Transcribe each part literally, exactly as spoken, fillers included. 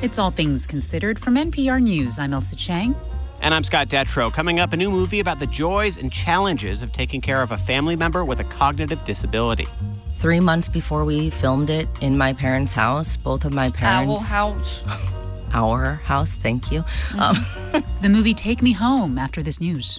It's All Things Considered from N P R News. I'm Elsa Chang. And I'm Scott Detrow. Coming up, a new movie about the joys and challenges of taking care of a family member with a cognitive disability. Three months before we filmed it in my parents' house, both of my parents... Our house. Our house, thank you. Mm-hmm. Um, the movie Take Me Home after this news.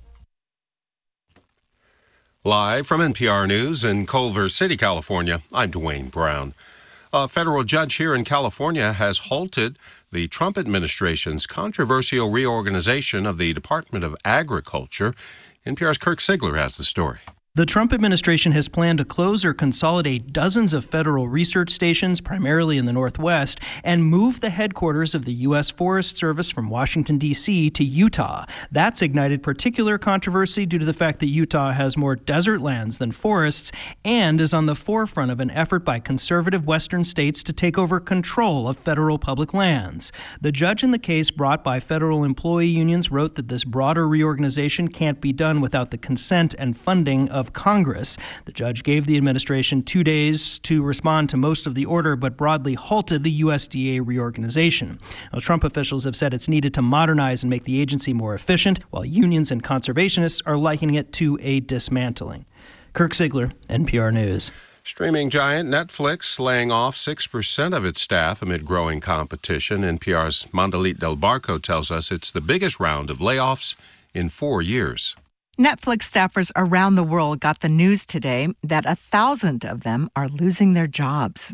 Live from N P R News in Culver City, California, I'm Dwayne Brown. A federal judge here in California has halted the Trump administration's controversial reorganization of the Department of Agriculture. N P R's Kirk Sigler has the story. The Trump administration has planned to close or consolidate dozens of federal research stations, primarily in the Northwest, and move the headquarters of the U S Forest Service from Washington, D C to Utah. That's ignited particular controversy due to the fact that Utah has more desert lands than forests and is on the forefront of an effort by conservative western states to take over control of federal public lands. The judge in the case brought by federal employee unions wrote that this broader reorganization can't be done without the consent and funding of Of Congress. The judge gave the administration two days to respond to most of the order, but broadly halted the U S D A reorganization. Now, Trump officials have said it's needed to modernize and make the agency more efficient, while unions and conservationists are likening it to a dismantling. Kirk Sigler, N P R News. Streaming giant Netflix laying off six percent of its staff amid growing competition. N P R's Mandalit Del Barco tells us it's the biggest round of layoffs in four years. Netflix staffers around the world got the news today that a thousand of them are losing their jobs.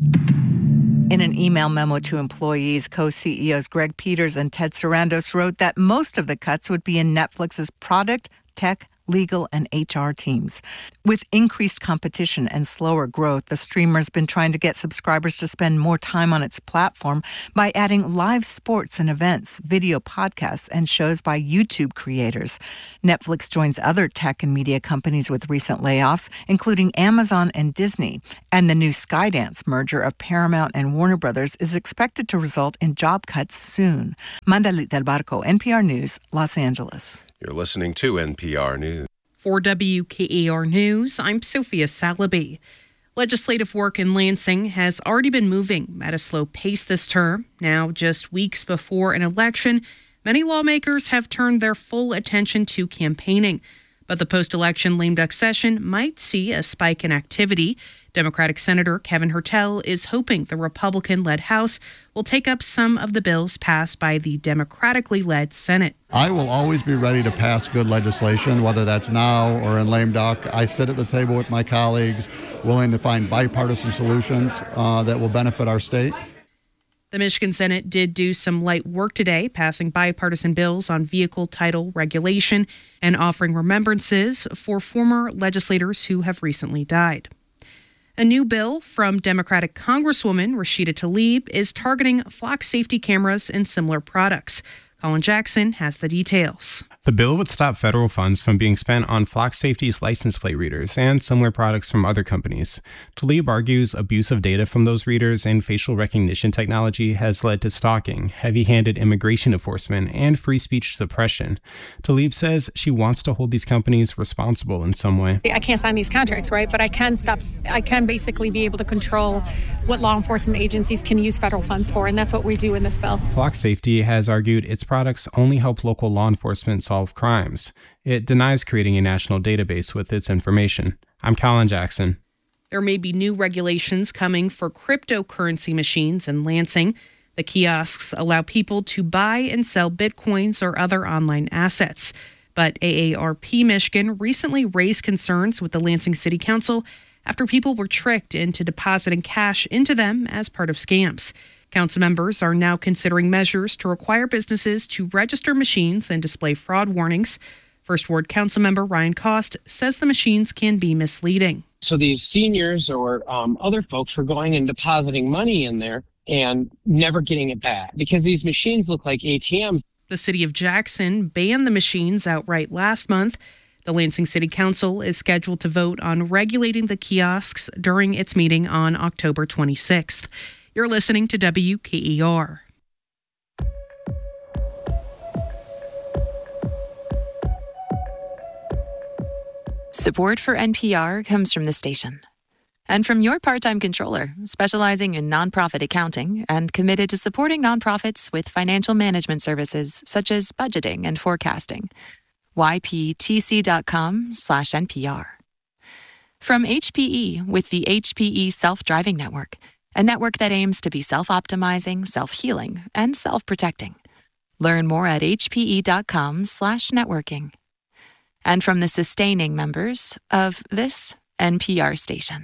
In an email memo to employees, co-C E Os Greg Peters and Ted Sarandos wrote that most of the cuts would be in Netflix's product, tech, legal, and H R teams. With increased competition and slower growth, the streamer's been trying to get subscribers to spend more time on its platform by adding live sports and events, video podcasts, and shows by YouTube creators. Netflix joins other tech and media companies with recent layoffs, including Amazon and Disney. And the new Skydance merger of Paramount and Warner Brothers is expected to result in job cuts soon. Mandalit Del Barco, N P R News, Los Angeles. You're listening to N P R News. For W K A R News, I'm Sophia Salaby. Legislative work in Lansing has already been moving at a slow pace this term. Now, just weeks before an election, many lawmakers have turned their full attention to campaigning. But the post-election lame duck session might see a spike in activity. Democratic Senator Kevin Hertel is hoping the Republican-led House will take up some of the bills passed by the Democratically led Senate. I will always be ready to pass good legislation, whether that's now or in lame duck. I sit at the table with my colleagues, willing to find bipartisan solutions uh, that will benefit our state. The Michigan Senate did do some light work today, passing bipartisan bills on vehicle title regulation and offering remembrances for former legislators who have recently died. A new bill from Democratic Congresswoman Rashida Tlaib is targeting flock safety cameras and similar products. Colin Jackson has the details. The bill would stop federal funds from being spent on Flock Safety's license plate readers and similar products from other companies. Tlaib argues abuse of data from those readers and facial recognition technology has led to stalking, heavy-handed immigration enforcement, and free speech suppression. Tlaib says she wants to hold these companies responsible in some way. I can't sign these contracts, right? But I can stop. I can basically be able to control what law enforcement agencies can use federal funds for, and that's what we do in this bill. Flock Safety has argued its products only help local law enforcement solve crimes. It denies creating a national database with its information. I'm Colin Jackson. There may be new regulations coming for cryptocurrency machines in Lansing. The kiosks allow people to buy and sell bitcoins or other online assets. But A A R P Michigan recently raised concerns with the Lansing City Council after people were tricked into depositing cash into them as part of scams. Council members are now considering measures to require businesses to register machines and display fraud warnings. First Ward Council member Ryan Cost says the machines can be misleading. So these seniors or um, other folks were going and depositing money in there and never getting it back because these machines look like A T Ms. The city of Jackson banned the machines outright last month. The Lansing City Council is scheduled to vote on regulating the kiosks during its meeting on October twenty-sixth. You're listening to W K E R. Support for N P R comes from the station And from your part-time controller, specializing in nonprofit accounting and committed to supporting nonprofits with financial management services such as budgeting and forecasting. Y P T C dot com slash N P R. From H P E with the H P E Self-Driving Network, a network that aims to be self-optimizing, self-healing, and self-protecting. Learn more at H P E dot com slash networking. And from the sustaining members of this N P R station.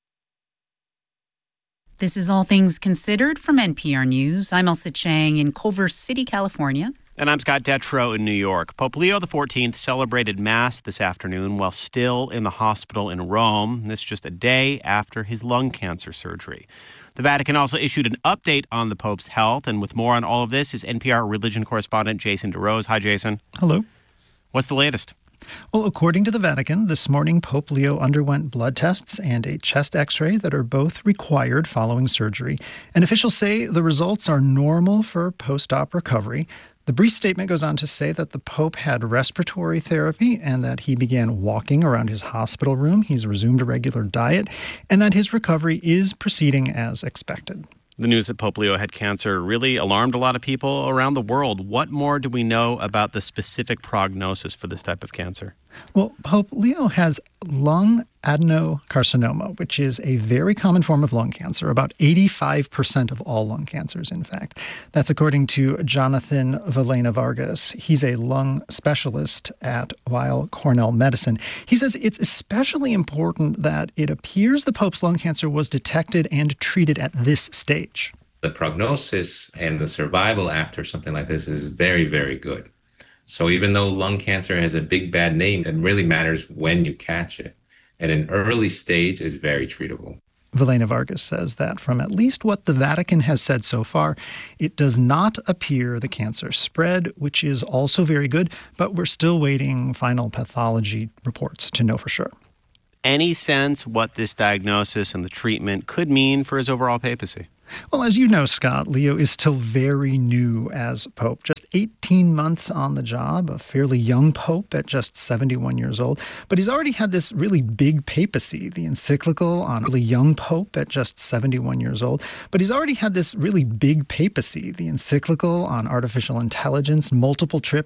This is All Things Considered from N P R News. I'm Elsa Chang in Culver City, California. And I'm Scott Detrow in New York. Pope Leo the fourteenth celebrated Mass this afternoon while still in the hospital in Rome. This just a day after his lung cancer surgery. The Vatican also issued an update on the Pope's health. And with more on all of this is N P R religion correspondent Jason DeRose. Hi, Jason. Hello. What's the latest? Well, according to the Vatican, this morning Pope Leo underwent blood tests and a chest x-ray that are both required following surgery. And officials say the results are normal for post-op recovery. The brief statement goes on to say that the Pope had respiratory therapy and that he began walking around his hospital room. He's resumed a regular diet and that his recovery is proceeding as expected. The news that Pope Leo had cancer really alarmed a lot of people around the world. What more do we know about the specific prognosis for this type of cancer? Well, Pope Leo has lung adenocarcinoma, which is a very common form of lung cancer, about eighty-five percent of all lung cancers, in fact. That's according to Jonathan Vilena Vargas. He's a lung specialist at Weill Cornell Medicine. He says it's especially important that it appears the Pope's lung cancer was detected and treated at this stage. The prognosis and the survival after something like this is very, very good. So even though lung cancer has a big bad name, it really matters when you catch it. At an early stage, is very treatable. Vilena Vargas says that from at least what the Vatican has said so far, it does not appear the cancer spread, which is also very good, but we're still waiting final pathology reports to know for sure. Any sense what this diagnosis and the treatment could mean for his overall papacy? Well, as you know, Scott, Leo is still very new as Pope. Just eighteen months on the job, a fairly young Pope at just seventy-one years old. But he's already had this really big papacy, the encyclical on a really young Pope at just seventy-one years old. But he's already had this really big papacy, the encyclical on artificial intelligence, multiple trips